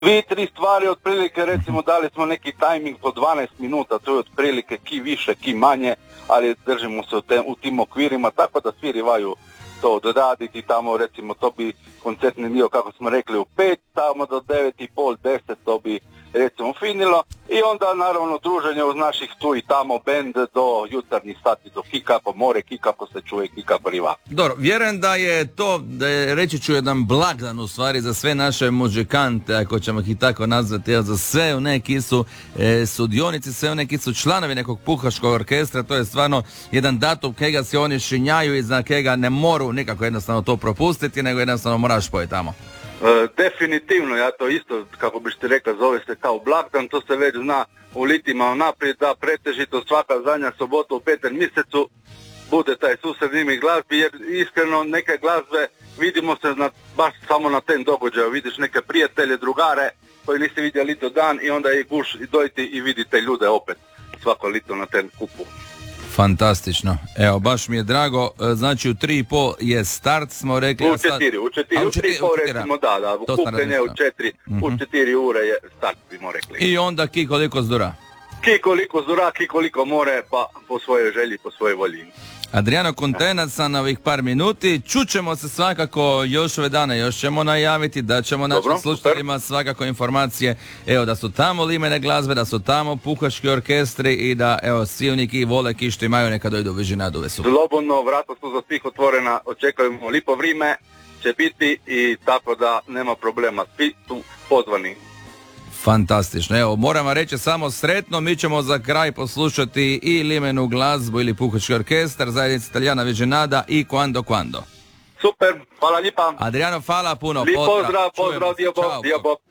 2-3 stvari, otprilike recimo dali smo neki tajming po 12 minuta, to je otprilike ki više, ki manje, ali držimo se u tim okvirima, tako da svi rivaju to odraditi tamo, recimo to bi koncertni dio, kako smo rekli, u 5, tamo do 9:30, 10, to bi recimo finilo, i onda naravno druženje uz naših tu i tamo bend do jutarnjih sati, do kikako more, kikako se čuje, kikako riva. Dobro, vjerujem da je to, reći ću, jedan blagdan u stvari za sve naše muzikante, ako ćemo ih i tako nazvati, za sve neki su sudionici, sve neki su članovi nekog puhačkog orkestra, to je stvarno jedan datum kega se oni šinjaju i za kega ne moru nikako jednostavno to propustiti, nego jednostavno moraš pojeti tamo. Definitivno, ja to isto, kako biš ti rekla, zove se kao blagdan, to se već zna u litima naprijed, da pretežito svaka zadnja sobota u 5. mjesecu bude taj susrednimi glazbi, jer iskreno neke glazbe vidimo se baš samo na ten događaju, vidiš neke prijatelje, drugare koji nisi vidjeli lito dan i onda ih guš i dojti i vidite ljude opet svako lito na ten kupu. Fantastično. Evo, baš mi je drago. Znači u 3:30 je start, smo rekli. U 4:30 recimo, da, kupljenje u 4, u 4 ure je start, bimo rekli. I onda ki koliko zdura? Ki koliko more, pa po svojoj želji, po svojoj volji. Adriano Kuntenac na ovih par minuti. Čućemo se svakako još ove dane, još ćemo najaviti da ćemo našim slušateljima svakako informacije, evo, da su tamo limene glazbe, da su tamo puhački orkestri i da, evo, svi oni ki vole ki što imaju neka dojdu u Vižinadu vesu. Slobodno, vrata su za svih otvorena, očekujemo lipo vrime, će biti i tako da nema problema, svi su pozvani. Fantastično. Evo, moram vam reći samo sretno, mi ćemo za kraj poslušati i limenu glazbu ili puhački orkestar, zajednica Italijana Vižinada i Quando. Super, hvala lijepa. Adriano, hvala puno. Lijep pozdrav, Dio Bog.